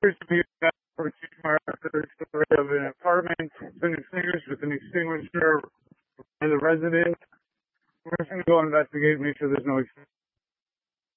appears to be a particular story of an apartment been extinguished with an extinguisher by the resident. We're just going to go investigate, make sure there's no